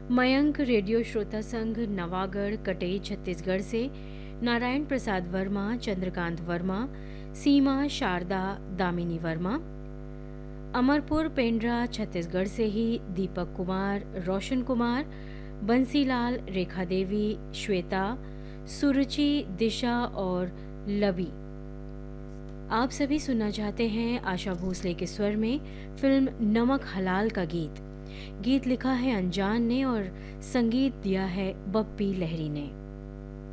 Mayank radio श्रोता संघ नवागढ़ कटेई छत्तीसगढ़ से नारायण प्रसाद वर्मा, चंद्रकांत वर्मा, सीमा शारदा दामिनी वर्मा। अमरपुर पेंड्रा छत्तीसगढ़ से ही दीपक कुमार, रोशन कुमार, बंसीलाल, रेखा देवी, श्वेता, सुरुचि, दिशा और लबी। आप सभी सुनना चाहते हैं आशा भोसले के स्वर में फिल्म नमक हलाल का गीत। गीत लिखा है अनजान ने और संगीत दिया है बप्पी लहरी ने।